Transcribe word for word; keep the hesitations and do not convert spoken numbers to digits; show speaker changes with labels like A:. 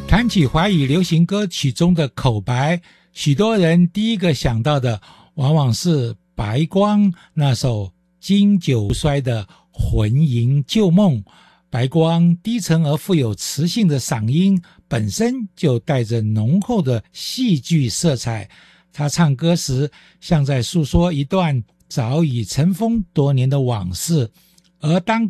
A: 谈起华语流行歌曲中的口白，许多人第一个想到的往往是白光那首经久不衰的魂萦旧梦。白光低沉而富有磁性的嗓音本身就带着浓厚的戏剧色彩，他唱歌时像在诉说一段早已尘封多年的往事，而当